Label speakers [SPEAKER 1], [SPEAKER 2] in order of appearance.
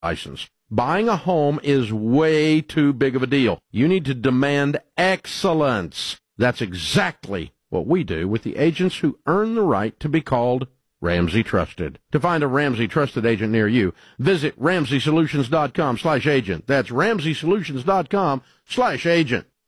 [SPEAKER 1] license. Buying a home is way too big of a deal. You need to demand excellence. That's exactly what we do with the agents who earn the right to be called Ramsey Trusted. To find a Ramsey Trusted agent near you, visit RamseySolutions.com/agent. That's RamseySolutions.com/agent.